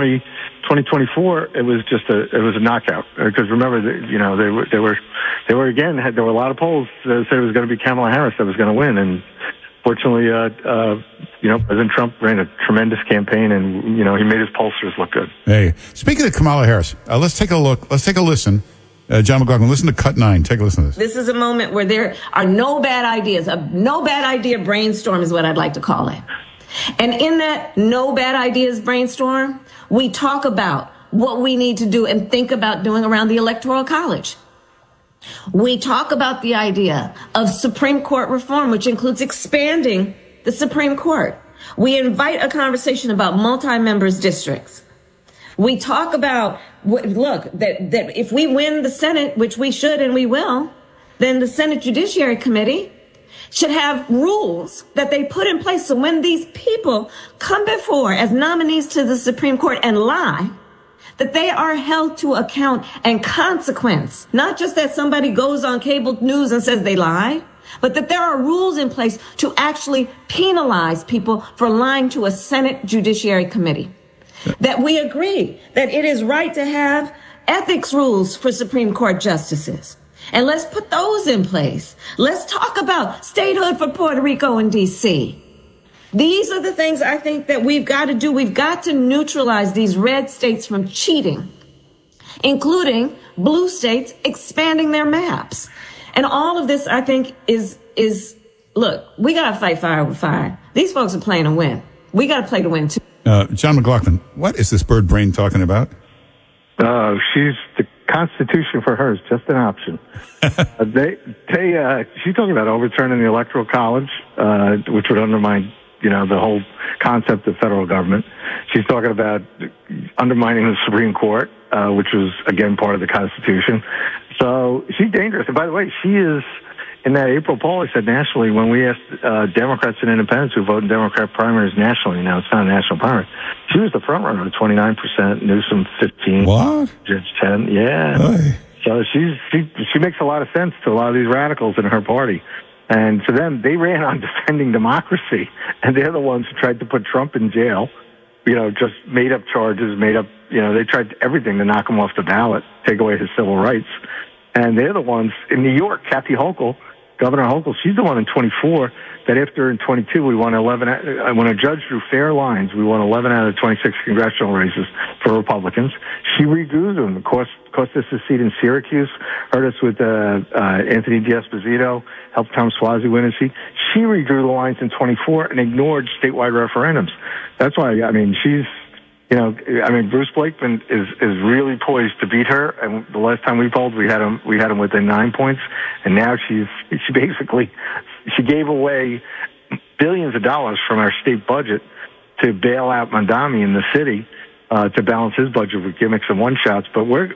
2024, it was a knockout. Because remember, there were a lot of polls that said it was going to be Kamala Harris that was going to win. And fortunately, President Trump ran a tremendous campaign, and, he made his pollsters look good. Hey, speaking of Kamala Harris, let's take a look. Let's take a listen. John McLaughlin, listen to Cut 9. Take a listen to this. This is a moment where there are no bad ideas. A no bad idea brainstorm is what I'd like to call it. And in that no bad ideas brainstorm, we talk about what we need to do and think about doing around the Electoral College. We talk about the idea of Supreme Court reform, which includes expanding the Supreme Court. We invite a conversation about multi-members districts. We talk about, that if we win the Senate, which we should and we will, then the Senate Judiciary Committee should have rules that they put in place so when these people come before as nominees to the Supreme Court and lie, that they are held to account and consequence. Not just that somebody goes on cable news and says they lied, but that there are rules in place to actually penalize people for lying to a Senate Judiciary Committee. That we agree that it is right to have ethics rules for Supreme Court justices. And let's put those in place. Let's talk about statehood for Puerto Rico and D.C. These are the things I think that we've got to do. We've got to neutralize these red states from cheating, including blue states expanding their maps. And all of this, I think, is look, we got to fight fire with fire. These folks are playing to win. We got to play to win, too. John McLaughlin, what is this bird brain talking about? She's the Constitution for her is just an option. She's talking about overturning the Electoral College, which would undermine, the whole concept of federal government. She's talking about undermining the Supreme Court, which was, again, part of the Constitution. So she's dangerous. And by the way, she is, in that April poll, I said nationally, when we asked Democrats and independents who vote in Democrat primaries nationally, now it's not a national primary, she was the front runner with 29%, Newsom 15%, what? Judge 10%, yeah. Oy. So she makes a lot of sense to a lot of these radicals in her party. And for them, they ran on defending democracy, and they're the ones who tried to put Trump in jail, just made up charges, they tried everything to knock him off the ballot, take away his cil rights. And they're the ones, in New York, Kathy Hochul Governor Hochul, she's the one in 24 that after in 22 we won 11. When a judge drew fair lines, we won 11 out of 26 congressional races for Republicans. She redrew them. Cost us a seat in Syracuse, hurt us with Anthony D'Esposito, helped Tom Suozzi win a seat. She redrew the lines in 24 and ignored statewide referendums. That's why, I mean, she's, Bruce Blakeman is really poised to beat her. And the last time we polled, we had him within 9 points. And now she gave away billions of dollars from our state budget to bail out Mondami in the city, to balance his budget with gimmicks and one shots. But Mondami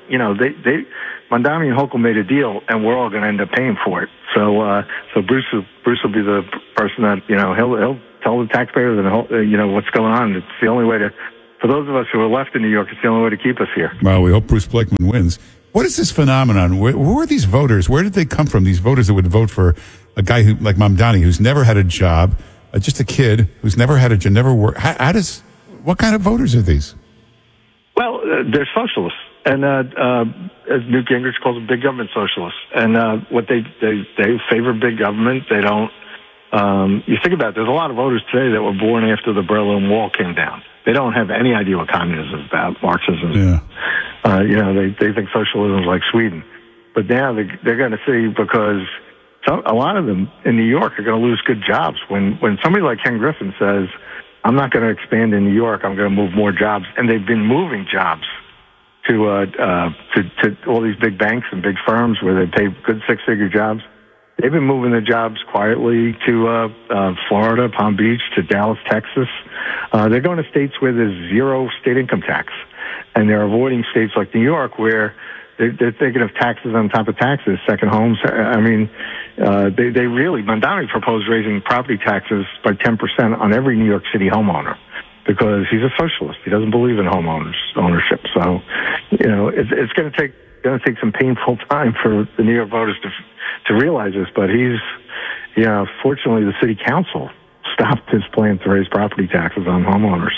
and Hochul made a deal, and we're all going to end up paying for it. So Bruce will be the person that, he'll tell the taxpayers and what's going on. It's the only way to. For those of us who are left in New York, it's the only way to keep us here. Well, we hope Bruce Blakeman wins. What is this phenomenon? Who are these voters? Where did they come from, these voters that would vote for a guy like Mamdani, who's never had a job, just a kid who's never had a job, never worked? What kind of voters are these? Well, they're socialists. And as Newt Gingrich calls them, big government socialists. And what they favor big government. They don't. You think about it, there's a lot of voters today that were born after the Berlin Wall came down. They don't have any idea what communism is about, Marxism. Yeah. They think socialism is like Sweden. But now they're going to see, because a lot of them in New York are going to lose good jobs. When somebody like Ken Griffin says, I'm not going to expand in New York, I'm going to move more jobs, and they've been moving jobs to all these big banks and big firms where they pay good six-figure jobs. They've been moving the jobs quietly to Florida, Palm Beach, to Dallas, Texas. They're going to states where there's zero state income tax, and they're avoiding states like New York where they're thinking of taxes on top of taxes, second homes. I mean, they really, Mondami proposed raising property taxes by 10% on every New York City homeowner because he's a socialist. He doesn't believe in ownership. So, it's going to take some painful time for the New York voters to realize this, but fortunately the city council stopped his plan to raise property taxes on homeowners.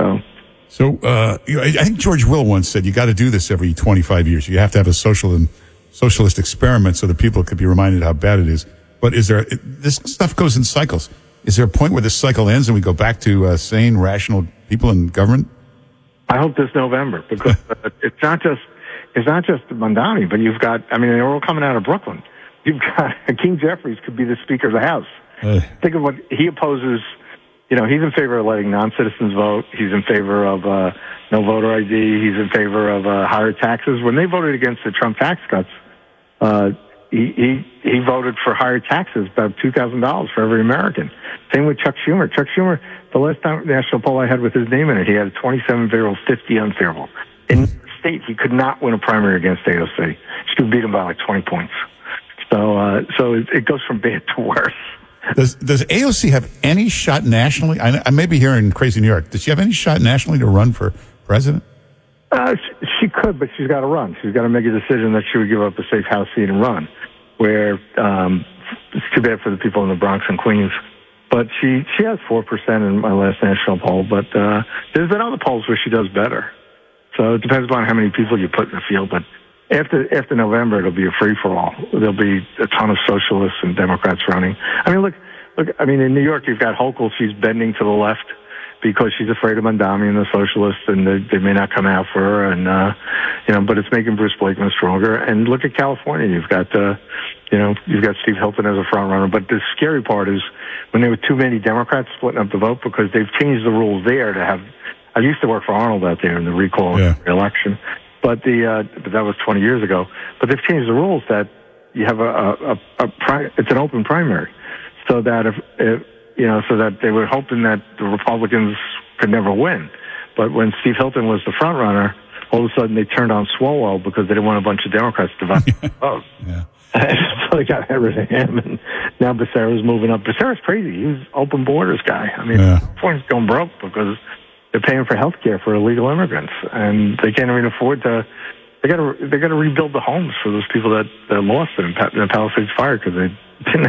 So I think George Will once said you got to do this every 25 years. You have to have a socialist experiment so that people could be reminded how bad it is. But this stuff goes in cycles. Is there a point where this cycle ends and we go back to sane, rational people in government? I hope this November, because it's not just Mondami, but you've got, they're all coming out of Brooklyn. You've got Hakeem Jeffries could be the Speaker of the House. Think of what he opposes. He's in favor of letting non-citizens vote. He's in favor of no voter ID. He's in favor of higher taxes. When they voted against the Trump tax cuts, he voted for higher taxes, about $2,000 for every American. Same with Chuck Schumer. Chuck Schumer, the last national poll I had with his name in it, he had a 27 favorable, 50 unfavorable. In the state, he could not win a primary against AOC. She could beat him by like 20 points. So it goes from bad to worse. Does AOC have any shot nationally? I may be here in crazy New York. Does she have any shot nationally to run for president? She could, but she's got to run. She's got to make a decision that she would give up a safe House seat and run. Where it's too bad for the people in the Bronx and Queens. But she has 4% in my last national poll. But there's been other polls where she does better. So it depends upon how many people you put in the field. But after November, it'll be a free-for-all. There'll be a ton of socialists and Democrats running. Look. In New York, you've got Hochul. She's bending to the left because she's afraid of Mondami and the socialists, and they may not come out for her. And but it's making Bruce Blakeman stronger. And look at California. You've got Steve Hilton as a front runner. But the scary part is when there were too many Democrats splitting up the vote, because they've changed the rules there to have. I used to work for Arnold out there in the recall election. But but that was 20 years ago. But they've changed the rules that you have it's an open primary, so that so that they were hoping that the Republicans could never win. But when Steve Hilton was the front runner, all of a sudden they turned on Swalwell because they didn't want a bunch of Democrats to vote. So they got rid of him, and now Becerra's moving up. Becerra's crazy. He's open borders guy. California's going broke because they're paying for health care for illegal immigrants, and they can't even afford to. They got to rebuild the homes for those people that lost it in the Palisades fire because they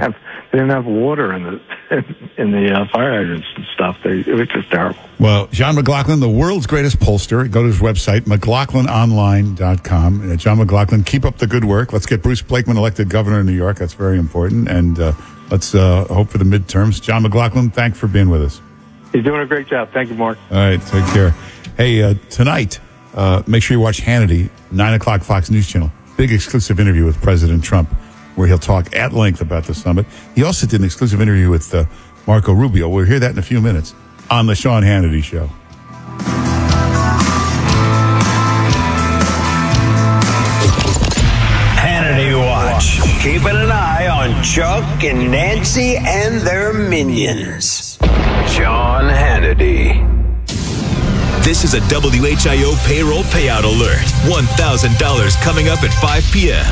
They didn't have water in the fire hydrants and stuff. It was just terrible. Well, John McLaughlin, the world's greatest pollster. Go to his website, McLaughlinOnline.com. John McLaughlin, keep up the good work. Let's get Bruce Blakeman elected governor of New York. That's very important. And let's hope for the midterms. John McLaughlin, thanks for being with us. He's doing a great job. Thank you, Mark. All right, take care. Hey, tonight, make sure you watch Hannity, 9 o'clock Fox News Channel. Big exclusive interview with President Trump, where he'll talk at length about the summit. He also did an exclusive interview with Marco Rubio. We'll hear that in a few minutes on the Sean Hannity Show. Hannity Watch. Keeping an eye on Chuck and Nancy and their minions. Sean Hannity. This is a WHIO payroll payout alert. $1,000 coming up at 5 p.m.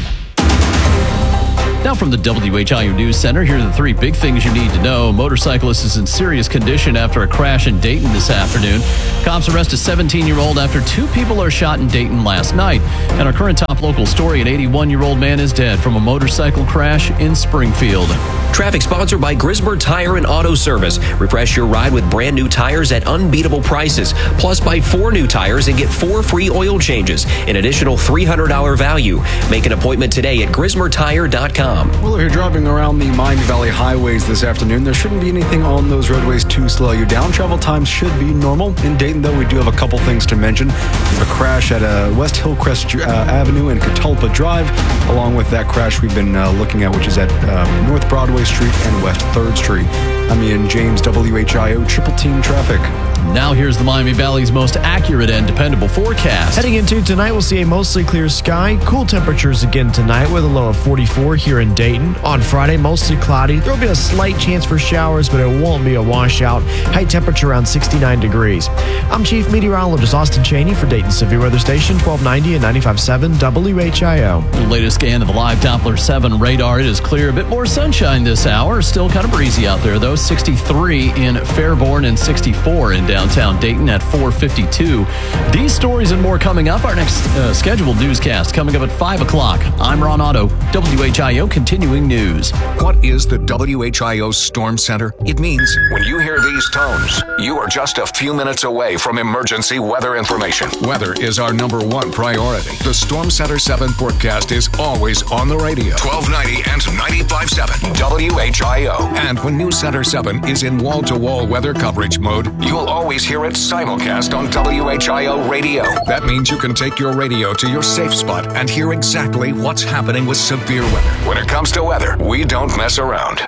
Now from the WHIO News Center, here are the three big things you need to know. A motorcyclist is in serious condition after a crash in Dayton this afternoon. Cops arrest a 17-year-old after two people are shot in Dayton last night. And our current top local story, an 81-year-old man is dead from a motorcycle crash in Springfield. Traffic sponsored by Grismer Tire and Auto Service. Refresh your ride with brand new tires at unbeatable prices. Plus, buy 4 new tires and get 4 free oil changes. An additional $300 value. Make an appointment today at GrismerTire.com. Well, if you're driving around the Miami Valley highways this afternoon, there shouldn't be anything on those roadways to slow you down. Travel times should be normal. In Dayton, though, we do have a couple things to mention. We have a crash at West Hillcrest Avenue and Catalpa Drive. Along with that crash we've been looking at, which is at North Broadway Street and West 3rd Street. I'm Ian James, WHIO Triple Team Traffic. Now here's the Miami Valley's most accurate and dependable forecast. Heading into tonight, we'll see a mostly clear sky. Cool temperatures again tonight with a low of 44 here in Dayton. On Friday, mostly cloudy. There will be a slight chance for showers, but it won't be a washout. High temperature around 69 degrees. I'm Chief Meteorologist Austin Cheney for Dayton Severe Weather Station, 1290 and 95.7 WHIO. The latest scan of the live Doppler 7 radar. It is clear. A bit more sunshine this hour. Still kind of breezy out there, though. 63 in Fairborn and 64 in downtown Dayton at 4:52. These stories and more coming up. Our next scheduled newscast coming up at 5 o'clock. I'm Ron Otto, WHIO Continuing News. What is the WHIO Storm Center? It means when you hear these tones, you are just a few minutes away from emergency weather information. Weather is our #1 priority. The Storm Center 7 forecast is always on the radio. 1290 and 95.7 WHIO. And when News Center 7 is in wall-to-wall weather coverage mode, you'll always hear it simulcast on WHIO radio. That means you can take your radio to your safe spot and hear exactly what's happening with severe weather. When it comes to weather, we don't mess around.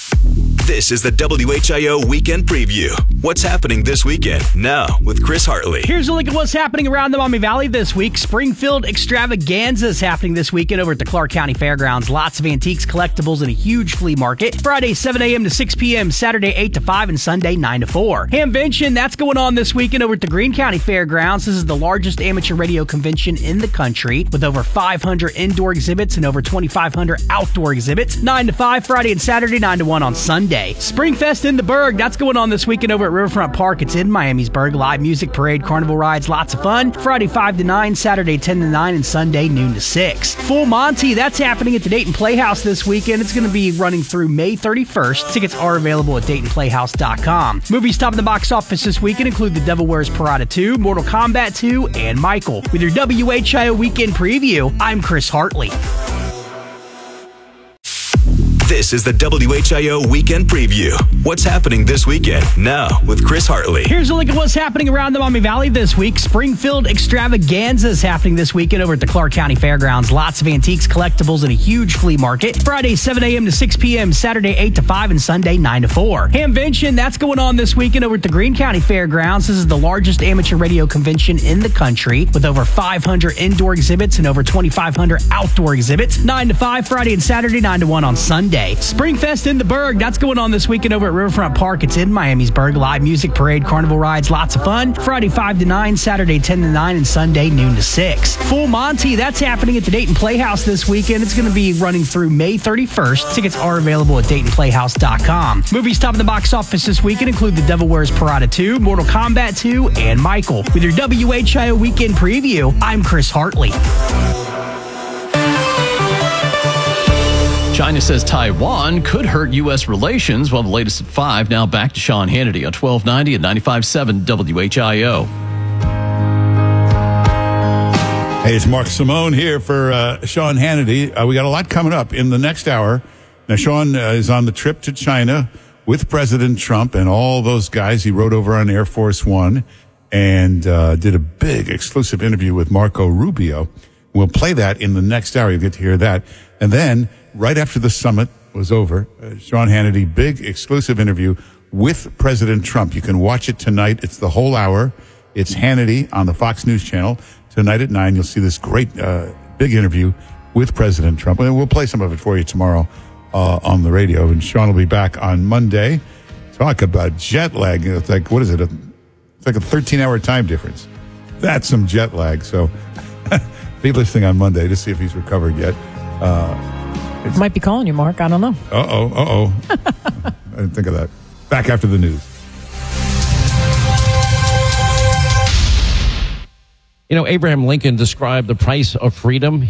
This is the WHIO Weekend Preview. What's happening this weekend? Now with Chris Hartley. Here's a look at what's happening around the Miami Valley this week. Springfield Extravaganza is happening this weekend over at the Clark County Fairgrounds. Lots of antiques, collectibles, and a huge flea market. Friday, 7 a.m. to 6 p.m., Saturday, 8 to 5, and Sunday, 9 to 4. Hamvention, that's going on this weekend over at the Greene County Fairgrounds. This is the largest amateur radio convention in the country with over 500 indoor exhibits and over 2,500 outdoor exhibits. 9 to 5 Friday and Saturday, 9 to 1 on Sunday. Springfest in the Berg, that's going on this weekend over at Riverfront Park. It's in Miamisburg. Live music, parade, carnival rides, lots of fun. Friday 5 to 9, Saturday 10 to 9, and Sunday noon to 6. Full Monty, that's happening at the Dayton Playhouse this weekend. It's going to be running through May 31st. Tickets are available at DaytonPlayhouse.com. Movies topping the box office this weekend include The Devil Wears Prada 2, Mortal Kombat 2, and Michael. With your WHIO Weekend Preview, I'm Chris Hartley. This is the WHIO Weekend Preview. What's happening this weekend? Now with Chris Hartley. Here's a look at what's happening around the Miami Valley this week. Springfield Extravaganza is happening this weekend over at the Clark County Fairgrounds. Lots of antiques, collectibles, and a huge flea market. Friday, 7 a.m. to 6 p.m., Saturday, 8 to 5, and Sunday, 9 to 4. Hamvention, that's going on this weekend over at the Greene County Fairgrounds. This is the largest amateur radio convention in the country with over 500 indoor exhibits and over 2,500 outdoor exhibits. 9 to 5 Friday and Saturday, 9 to 1 on Sunday. Springfest in the Berg, that's going on this weekend over at Riverfront Park. It's in Miamisburg. Live music, parade, carnival rides, lots of fun. Friday 5 to 9, Saturday 10 to 9, and Sunday noon to 6. Full Monty, that's happening at the Dayton Playhouse this weekend. It's going to be running through May 31st. Tickets are available at DaytonPlayhouse.com. Movies topping the box office this weekend include The Devil Wears Prada 2, Mortal Kombat 2, and Michael. With your WHIO Weekend Preview, I'm Chris Hartley. China says Taiwan could hurt U.S. relations. Well, the latest at 5. Now back to Sean Hannity on 1290 and 95.7 WHIO. Hey, it's Mark Simone here for Sean Hannity. We got a lot coming up in the next hour. Now, Sean is on the trip to China with President Trump and all those guys he rode over on Air Force One and did a big exclusive interview with Marco Rubio. We'll play that in the next hour. You'll get to hear that. And then, right after the summit was over, Sean Hannity, big exclusive interview with President Trump. You can watch it tonight. It's the whole hour. It's Hannity on the Fox News Channel. Tonight at 9, you'll see this great big interview with President Trump. And we'll play some of it for you tomorrow on the radio. And Sean will be back on Monday. Talk about jet lag. It's like, what is it? It's like a 13-hour time difference. That's some jet lag. So be listening on Monday to see if he's recovered yet. Might be calling you, Mark. I don't know. I didn't think of that. Back after the news. You know, Abraham Lincoln described the price of freedom.